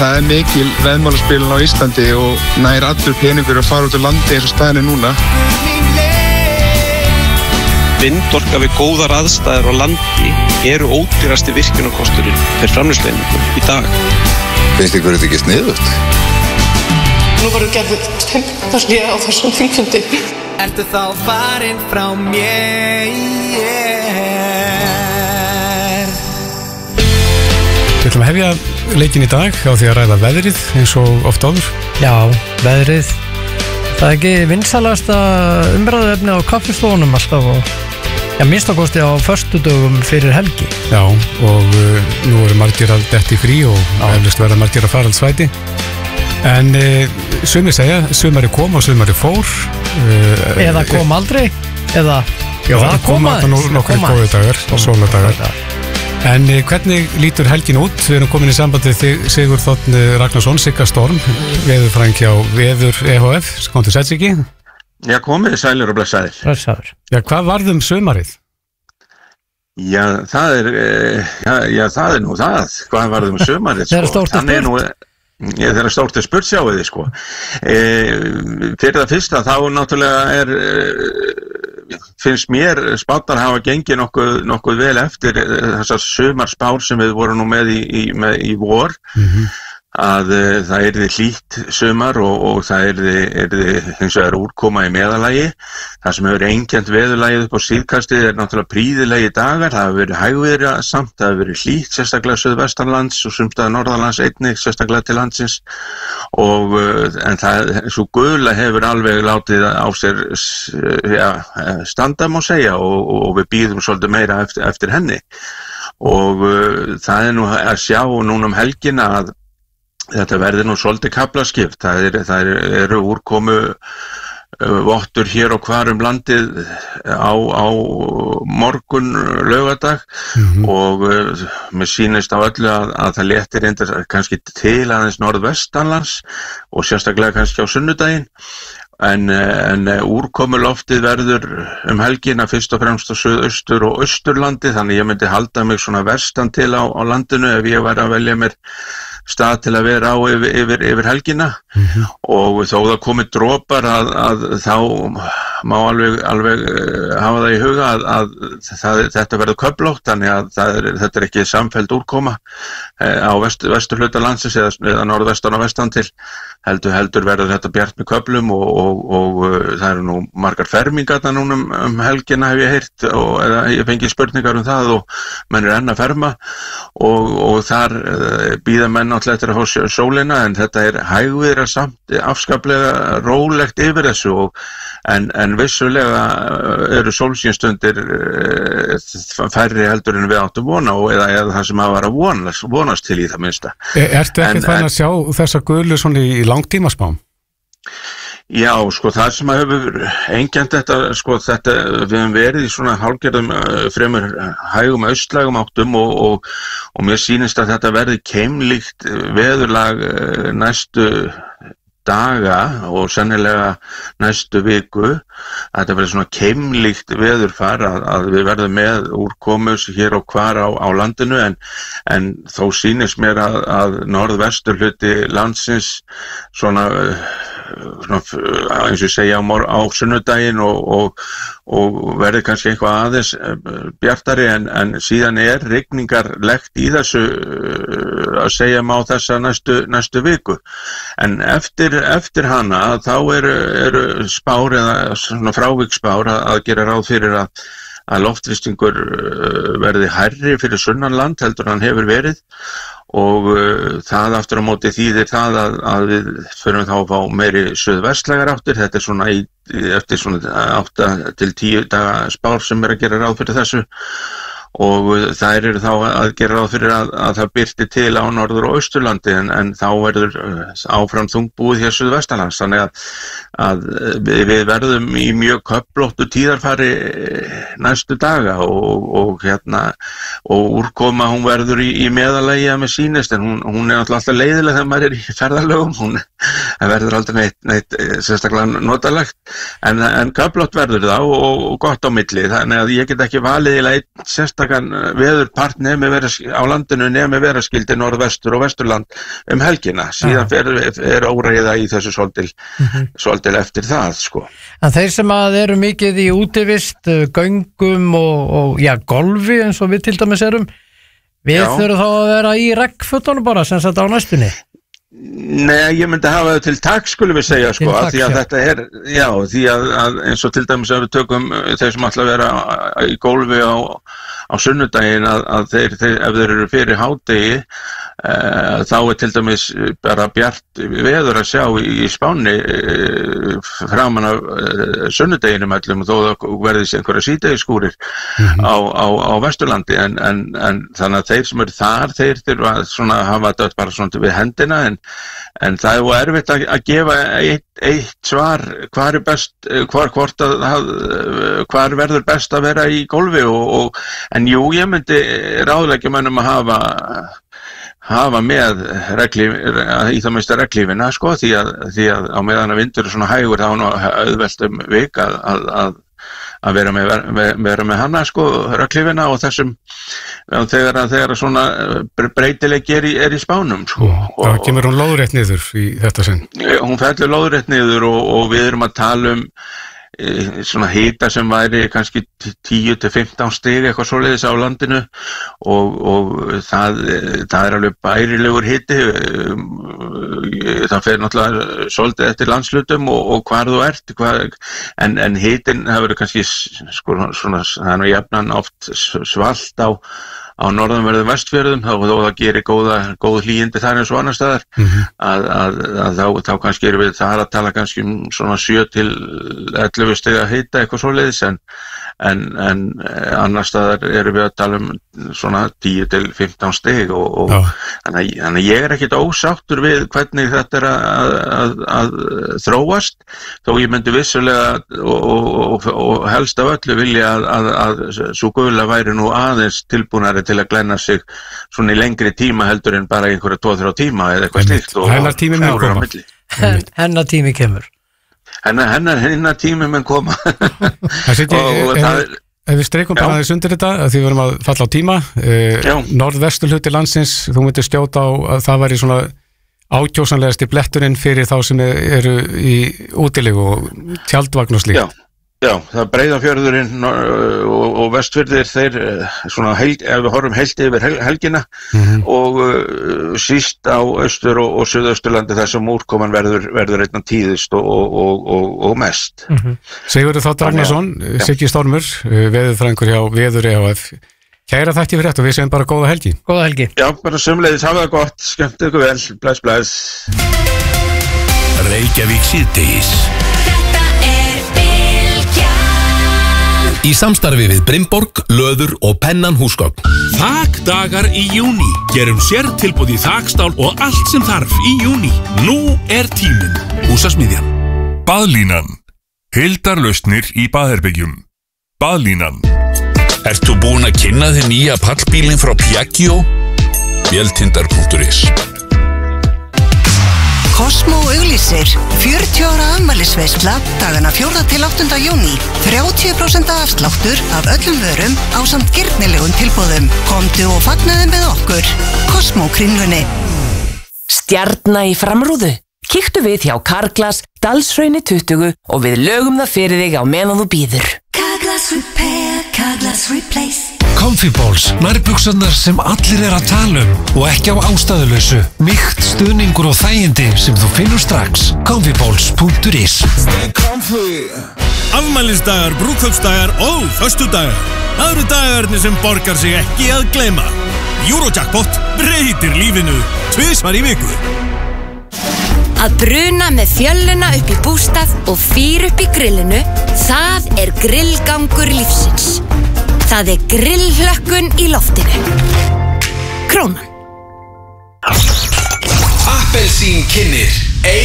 það mikil veðmálaspilun á Íslandi og nær allur peningur að fara út úr landi eins og staðan núna. Vindorka við góðar aðstæður á landi eru ódýrasti virkjunarkosturinn fyrir framleiðslueiningu í dag. Finnst ykkur þetta ekki sniðugt? Nú voru gerðið stefnarlíða á þessum þingfundi. Ertu þá farin frá mér? Við ætlum að hefja leikinn í dag á því að ræða veðrið eins og oft áður. Já, veðrið. Það er ekki vinsalasta umræðuefni á kaffistofunum alltaf og minnst ákosti á föstudögum fyrir helgi. Já, og nú eru margir að detti frí og eflust verða margir að faraldsvæti. En sumir segja, sumari kom og sumari fór. Eða kom aldrei, eða það koma nokkrir góðu dagar og sóladagar. En hvernig lítur helgin út? Við erum komin í sambandi þig Sigurð Þ. Ragnarsson, Sigga Storm, veðurfræðing hjá Veður EHF. Komdu sæll Siggi. Já, komið sælir og blessaðir. Blessaður. Já, hvað varð sumarið? Já, það er nú það. Hvað varð sumarið? Það er stórt að spurt. Það er stórt að spurt sjáu þið, sko. Fyrir það fyrsta, þá náttúrulega finnst mér spátar hafa gengið nokkuð vel eftir þessar sumarspár sem við vorum nú með í vor. Að það yrði hlýtt sumar og það yrði hins vegar úrkoma í meðalagi. Það sem hefur einkennt veðurlagið upp á síðkastið er náttúrulega prýðilegi dagar. Það hefur verið hægviðri samt, það hefur verið hlýtt, sérstaklega suðvestanlands og sumstaðar norðanlands einnig, sérstaklega til landsins. En það, svo gula hefur alveg látið á sér standa má segja og við bíðum svolítið meira eftir henni. Og það er nú að sjá núna helgina að þetta verður nú svolítið kaflaskipt. Það eru úrkomu vottur hér og hvar landið á morgun laugardag og mér sýnist á öllu að það léttir reyndar kannski til aðeins norðvestanlands og sérstaklega kannski á sunnudaginn. En úrkomuloftið verður helgina fyrst og fremst á suðaustur og austurlandi, þannig ég myndi halda mig svona vestan til á landinu ef ég væri að velja mér stað til að vera á yfir helgina. Og þó það komi dropar að þá má alveg hafa það í huga að þetta verður köflótt, þannig að þetta er ekki samfelld úrkoma á vesturhluta landsins eða norðvestan og vestan til, heldur verður þetta bjart með köflum og það eru nú margar fermingar núna helgina hef ég heyrt eða ég fengi spurningar það og menn er enn að ferma og þar bíða menn náttúrulega eftir að fá sólina, en þetta er hægviðra samt afskaplega rólegt yfir þessu en vissulega eru sólskynstundir færri heldur en við áttum vona eða það sem að vera vonast til í það minnsta. Ertu ekki þannig að sjá þessa gulu svona í langtímaspám? Já, sko, það sem að hefur einkennt þetta, við höfum verið í svona hálfgerðum fremur hægum austlægum áttum og mér sýnist að þetta verði keimlíkt veðurlag næstu daga og sennilega næstu viku, að þetta verður svona keimlíkt veðurfar að við verðum með úrkomus hér og hvar á landinu en þó sýnist mér að norðvestur hluti landsins svona eins og ég segja á sunnudaginn og verður kannski eitthvað aðeins bjartari en síðan er rigningarlegt í þessu að segja má þessa næstu viku en eftir hana þá eru spár eða svona fráviksspár að gera ráð fyrir að loftþrýstingur verði hærri fyrir sunnanland heldur hann hefur verið og það aftur á móti þýðir það að við förum þá að fá meiri suðvestlægar áttir, þetta er svona eftir svona 8 til 10 daga spár sem að gera ráð fyrir þessu og þær eru þá að gera ráð fyrir að það birti til á norður- og austurlandi en þá verður áfram þungbúið hér suðvestanlands, þannig að við verðum í mjög köflóttu tíðarfari næstu daga og úrkoma hún verður í meðalagi að með sýnist en hún er náttúrulega alltaf leiðileg þegar maður er í ferðalögum, það verður aldrei neitt sérstaklega notalegt, en köflótt verður það og gott á milli, þannig að ég get ekki valið í einn sérstakann veðurpart á landinu nemi vera skildi norðvestur og vesturland helgina, síðan fer óreiða í þessu svolítil eftir það, sko. En þeir sem að eru mikið í útivist, göngum og golfi eins og við til dæmis erum, við þurfum þá að vera í regnfötunum bara sem sagt á næstunni. Nei, ég myndi hafa það til takk, skulum við segja, sko, því að þetta því að eins og til dæmis að við tökum þeir sem ætla að vera í golfi á sunnudaginn að þeir, ef þeir eru fyrir hádegi, þá til dæmis bara bjart veður að sjá í Spáni framan af sunnudeginum öllum, þó það verðist einhverja síðdegisskúrir á Vesturlandi, en þannig að þeir sem eru þar, þeir þurfa svona að hafa þetta bara svona við hendina, en það er erfitt að gefa eitt svar hvar verður best að vera í golfi en jú, ég myndi ráðleggja mönnum að hafa með í það minnsta reglífina, sko, því að á meðan að vindur er svona hægur þá auðvelt vik að vera með hana, sko, reglífina og þessum þegar svona breytileiki er í Spánum, sko. Það kemur hún lóðrétt niður í þetta sinn? Hún fellur lóðrétt niður og við erum að tala svona hita sem væri kannski 10-15 stig eitthvað svoleiðis á landinu og það er alveg bærilegur hiti, það fer náttúrulega svolítið eftir landslutum og hvar þú ert, en hitin það verður kannski svona, það er nú jafnan oft svalt á norðanverðum Vestfjörðum, þó það gerir góð hlýindi þar eins og annar staðar, að þá kannski erum við þar að tala kannski svona 7-11 stiga hita eitthvað svoleiðis, en annar staðar erum við að tala svona 10-15 stig og þannig að ég er ekkit ósáttur við hvernig þetta er að þróast, þó ég myndi vissulega og helst af öllu vilja að sú gula væri nú aðeins tilbúnari til að glenna sig svona í lengri tíma heldur en bara einhverja 2-3 tíma eða eitthvað slíkt. Hennar tími mun koma. Hennar tími kemur. Hennar tími mun koma. Ef við streikum bara aðeins undir þetta, að því við verum að falla á tíma, norðvesturhluti landsins, þú myndir skjóta á að það væri svona ákjósanlegasti bletturinn fyrir þá sem eru í útilegu og tjaldvagn og slíkt. Já, það Breiðafjörðurinn og Vestfjörðir, þeir svona ef við horfum heilt yfir helgina og síst á austur og suðausturlandi þar sem úrkoman verður einna tíðust og mest. Sigurður Þ. Ragnarsson, Siggi Stormur, veðurfræðingur hjá Veður EHF. Kæra þætti fyrir þetta og við segjum bara góða helgi. Góða helgi. Já, bara sömuleiðis, hafa það gott, skemmt ykkur vel, bless. Reykjavík síðdegis. Í samstarfi við Brimborg, Löður og Pennan húsgögn. Þakdagar í júní. Gerum sértilboð í þakstál og allt sem þarf í júní. Nú er tíminn. Húsasmiðjan. Baðlínan. Heildarlausnir í baðherbyggjum. Baðlínan. Ert þú búin að kynna þig nýja pallbílinn frá Piaggio? Véltindar.is. Cosmo auglýsir 40 ára afmælisveisla dagana 4. til 8. júní. 30% afsláttur af öllum vörum ásamt girnilegum tilboðum. Komdu og fagnaðu með okkur. Cosmo Kringlunni. Stjarna í framrúðu. Kíktu við hjá Carglass, Dalshrauni 20 og við lögum það fyrir þig á meðan þú bíður. Carglass Repair, Carglass Replace. Comfy Balls, nærbuxurnar sem allir er að tala og ekki á ástæðulausu. Mýkt, stuðningur og þægindi sem þú finnur strax. Comfyballs.is. Afmælisdagar, brúðkaupsdagar og föstudagar. Það eru dagarnir sem borgar sig ekki að gleyma. Eurojackpot breytir lífinu 2 í viku. Að bruna með fjölluna upp í bústað og fýr upp í grillinu, það er grillgangur lífsins. Það er grillhlökkun í loftinu. Krónan. Appelsín kynnir